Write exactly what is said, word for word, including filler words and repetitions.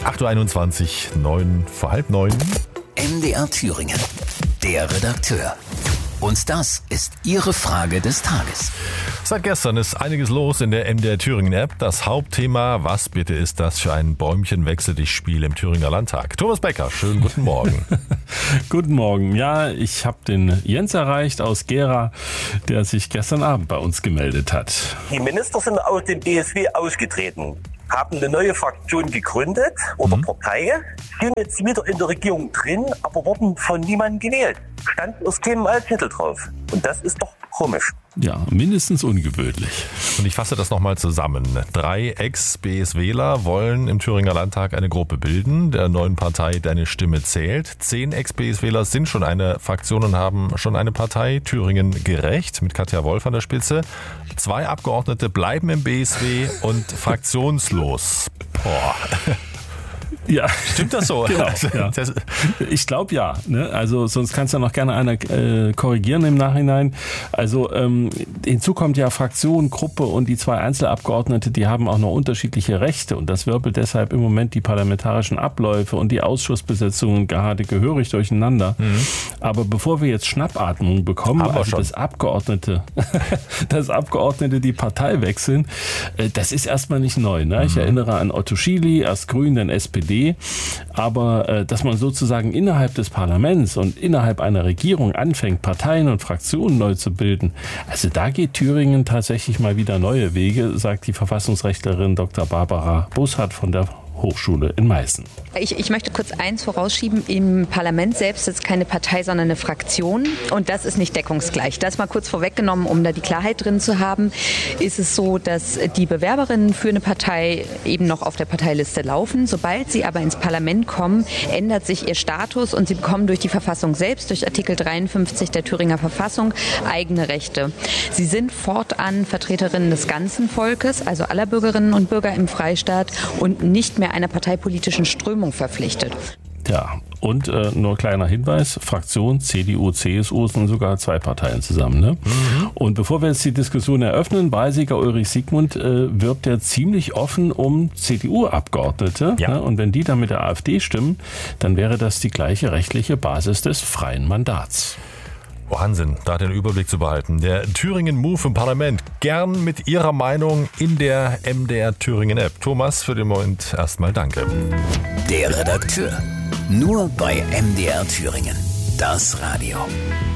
acht Uhr einundzwanzig, neun vor halb neun. M D R Thüringen, der Redakteur. Und das ist Ihre Frage des Tages. Seit gestern ist einiges los in der M D R Thüringen App. Das Hauptthema, was bitte ist das für ein Bäumchen-Wechsel-Dich-Spiel im Thüringer Landtag? Thomas Becker, schönen guten Morgen. Guten Morgen. Ja, ich habe den Jens erreicht aus Gera, der sich gestern Abend bei uns gemeldet hat. Die Minister sind aus dem B S W ausgetreten, haben eine neue Fraktion gegründet oder mhm. Partei, sind jetzt wieder in der Regierung drin, aber wurden von niemandem gewählt. Standen aus keinem Wahlzettel drauf. Und das ist doch komisch. Ja, mindestens ungewöhnlich. Und ich fasse das nochmal zusammen. Drei Ex-B S Wler wollen im Thüringer Landtag eine Gruppe bilden, der neuen Partei Deine Stimme zählt. Zehn Ex-B S Wler sind schon eine Fraktion und haben schon eine Partei, Thüringen gerecht, mit Katja Wolf an der Spitze. Zwei Abgeordnete bleiben im B S W und fraktionslos. Boah. Ja, stimmt das so? Genau, ja. Ich glaube ja. Ne? Also sonst kannst du noch gerne einer äh, korrigieren im Nachhinein. Also ähm, hinzu kommt ja Fraktion, Gruppe und die zwei Einzelabgeordnete, die haben auch noch unterschiedliche Rechte und das wirbelt deshalb im Moment die parlamentarischen Abläufe und die Ausschussbesetzungen gerade gehörig durcheinander. Mhm. Aber bevor wir jetzt Schnappatmung bekommen, Aber also schon. das Abgeordnete, das Abgeordnete die Partei wechseln, äh, das ist erstmal nicht neu. Ne? Ich mhm. erinnere an Otto Schily, erst Grün, dann S P D. Aber äh, dass man sozusagen innerhalb des Parlaments und innerhalb einer Regierung anfängt, Parteien und Fraktionen neu zu bilden, also da geht Thüringen tatsächlich mal wieder neue Wege, sagt die Verfassungsrechtlerin Doktor Barbara Bussard von der Hochschule in Meißen. Ich, ich möchte kurz eins vorausschieben. Im Parlament selbst ist keine Partei, sondern eine Fraktion. Und das ist nicht deckungsgleich. Das mal kurz vorweggenommen, um da die Klarheit drin zu haben. Ist es so, dass die Bewerberinnen für eine Partei eben noch auf der Parteiliste laufen. Sobald sie aber ins Parlament kommen, ändert sich ihr Status und sie bekommen durch die Verfassung selbst, durch Artikel dreiundfünfzig der Thüringer Verfassung, eigene Rechte. Sie sind fortan Vertreterinnen des ganzen Volkes, also aller Bürgerinnen und Bürger im Freistaat und nicht mehr einer parteipolitischen Strömung verpflichtet. Ja, und äh, nur kleiner Hinweis, Fraktion C D U, C S U sind sogar zwei Parteien zusammen. Ne? Mhm. Und bevor wir jetzt die Diskussion eröffnen, Wahlsieger Ulrich Siegmund äh, wirbt ja ziemlich offen um C D U-Abgeordnete. Ja. Ne? Und wenn die dann mit der AfD stimmen, dann wäre das die gleiche rechtliche Basis des freien Mandats. Wahnsinn, da den Überblick zu behalten. Der Thüringen Move im Parlament. Gern mit Ihrer Meinung in der M D R Thüringen App. Thomas, für den Moment erstmal danke. Der Redakteur. Nur bei M D R Thüringen. Das Radio.